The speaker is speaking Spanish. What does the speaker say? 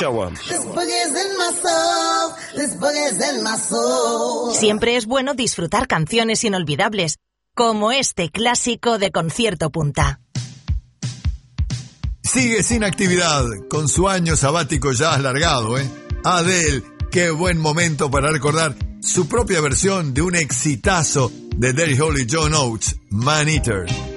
show 'em. Siempre es bueno disfrutar canciones inolvidables, como este clásico de Concierto Punta. Sigue sin actividad, con su año sabático ya alargado, Adele, qué buen momento para recordar su propia versión de un exitazo de Daryl Hall y John Oates, Man Eater.